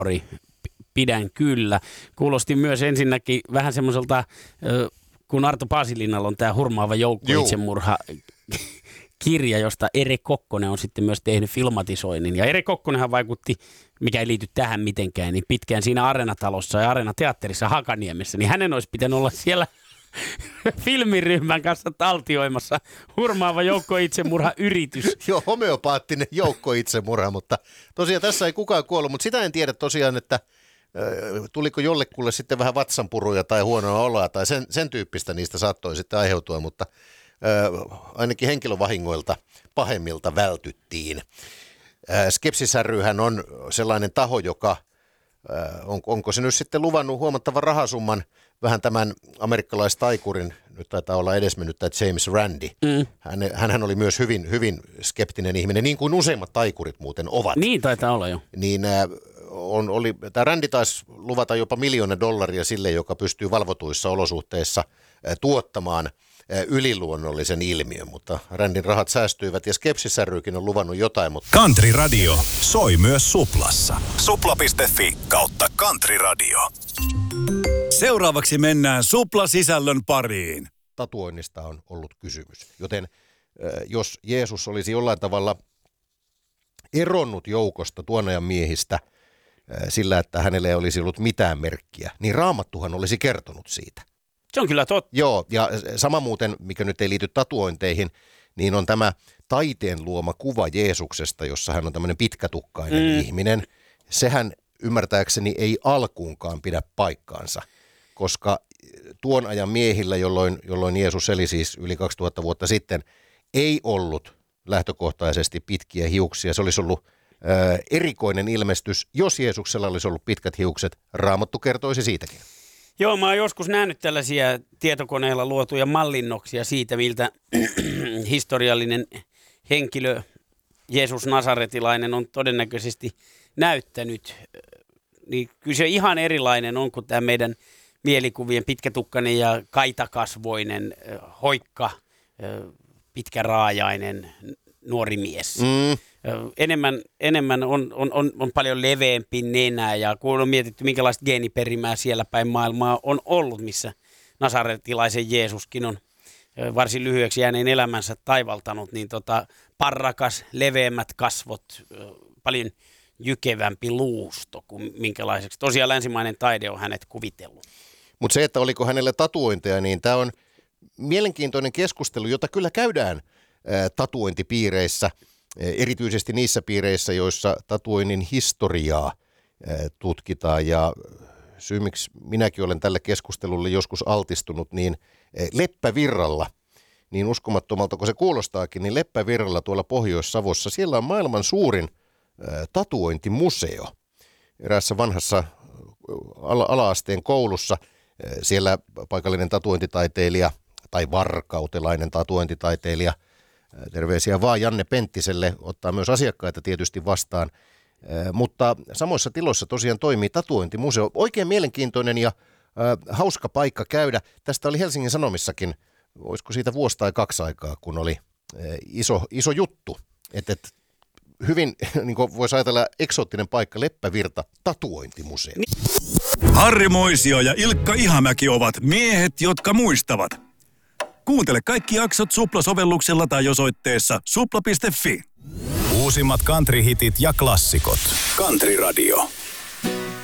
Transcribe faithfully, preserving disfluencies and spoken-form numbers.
Pidän kyllä. Kuulosti myös ensinnäkin vähän semmoiselta, kun Arto Paasilinnalla on tämä Hurmaava joukko-itsemurha kirja, josta Ere Kokkonen on sitten myös tehnyt filmatisoinnin. Ja Ere Kokkonenhan vaikutti, mikä ei liity tähän mitenkään, niin pitkään siinä Areenatalossa ja Areenateatterissa Hakaniemessä, niin hänen olisi pitänyt olla siellä filmiryhmän kanssa taltioimassa Hurmaava joukko-itsemurha yritys. Joo, homeopaattinen joukko-itsemurha, mutta tosiaan tässä ei kukaan kuollut, mutta sitä en tiedä tosiaan, että tuliko jollekulle sitten vähän vatsanpuruja tai huonoa oloa tai sen, sen tyyppistä niistä saattoi sitten aiheutua, mutta äh, ainakin henkilövahingoilta pahemmilta vältyttiin. Äh, Skepsis ry:hän on sellainen taho, joka, äh, on, onko se nyt sitten luvannut huomattavan rahasumman vähän tämän amerikkalaistaikurin, nyt taitaa olla edesmennyt tämä James Randi. Mm. Hän, hänhän oli myös hyvin, hyvin skeptinen ihminen, niin kuin useimmat taikurit muuten ovat. Niin taitaa olla jo. Niin äh, On, oli, tämä Randi taisi luvata jopa miljoona dollaria sille, joka pystyy valvotuissa olosuhteissa ä, tuottamaan ä, yliluonnollisen ilmiön, mutta Randin rahat säästyivät ja Skepsis ry:kin on luvannut jotain. Mutta Country Radio soi myös Suplassa. Supla piste fi kautta Country Radio. Seuraavaksi mennään Supla-sisällön pariin. Tatuoinnista on ollut kysymys, joten ä, jos Jeesus olisi jollain tavalla eronnut joukosta tuon ajan miehistä sillä, että hänelle ei olisi ollut mitään merkkiä, niin Raamattuhan olisi kertonut siitä. Se on kyllä totta. Joo, ja sama muuten, mikä nyt ei liity tatuointeihin, niin on tämä taiteen luoma kuva Jeesuksesta, jossa hän on tämmöinen pitkätukkainen mm. ihminen. Sehän ymmärtääkseni ei alkuunkaan pidä paikkaansa, koska tuon ajan miehillä, jolloin, jolloin Jeesus eli siis yli kaksituhatta vuotta sitten, ei ollut lähtökohtaisesti pitkiä hiuksia. Se olisi ollut Ö, erikoinen ilmestys, jos Jeesuksella olisi ollut pitkät hiukset. Raamattu kertoisi siitäkin. Joo, mä oon joskus nähnyt tällaisia tietokoneella luotuja mallinnoksia siitä, miltä historiallinen henkilö Jeesus Nasaretilainen on todennäköisesti näyttänyt. Niin kyllä se ihan erilainen on kuin tämä meidän mielikuvien pitkätukkainen ja kaitakasvoinen, hoikka, pitkäraajainen nuori mies. Mm. Enemmän, enemmän on, on, on, on paljon leveämpi nenä ja kun on mietitty, minkälaista geeniperimää siellä päin maailmaa on ollut, missä nasaretilaisen Jeesuskin on varsin lyhyeksi jääneen elämänsä taivaltanut, niin tota, parrakas, leveämmät kasvot, paljon jykevämpi luusto kuin minkälaiseksi. Tosiaan länsimainen taide on hänet kuvitellut. Mutta se, että oliko hänelle tatuointeja, niin tämä on mielenkiintoinen keskustelu, jota kyllä käydään ää, tatuointipiireissä. Erityisesti niissä piireissä, joissa tatuoinnin historiaa tutkitaan ja syy, miksi minäkin olen tälle keskustelulle joskus altistunut, niin Leppävirralla, niin uskomattomalta kuin se kuulostaakin, niin Leppävirralla tuolla Pohjois-Savossa, siellä on maailman suurin tatuointimuseo. Eräässä vanhassa ala-asteen koulussa siellä paikallinen tatuointitaiteilija tai varkautelainen tatuointitaiteilija, terveisiä vaan Janne Penttiselle, ottaa myös asiakkaita tietysti vastaan, mutta samoissa tiloissa tosiaan toimii tatuointimuseo. Oikein mielenkiintoinen ja äh, hauska paikka käydä. Tästä oli Helsingin Sanomissakin, olisiko siitä vuosi tai kaksi aikaa, kun oli äh, iso, iso juttu. Että et, hyvin, niin kuin voisi ajatella, eksoottinen paikka, Leppävirta, tatuointimuseo. Harri Moisio ja Ilkka Ihamäki ovat miehet, jotka muistavat. Kuuntele kaikki jaksot Supla-sovelluksella tai osoitteessa supla piste fi. Uusimmat country-hitit ja klassikot. Country Radio.